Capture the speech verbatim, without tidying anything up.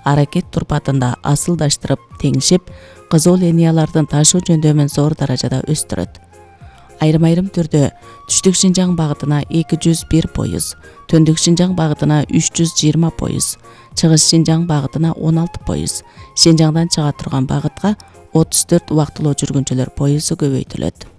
аракет турпатында асылдаштырып, теңшеп, кызыл линиялардын ташуу жөндөмүн зор даражада өстүрөт. Айрым-айрым түрдө түштүк Шинжаң багытына эки жүз бир поезд, төндүк Шинжаң багытына үч жүз жыйырма поезд, чыгыш Шинжаң багытына он алты поезд, Шинжаңдан чыга турган багытка отуз төрт убактылуу жүргүнчүлөр поезду көбөйтүлөт.